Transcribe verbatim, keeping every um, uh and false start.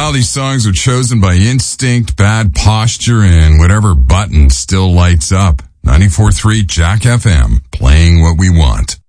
how these songs are chosen by instinct, bad posture, and whatever button still lights up. ninety-four point three Jack F M, playing what we want.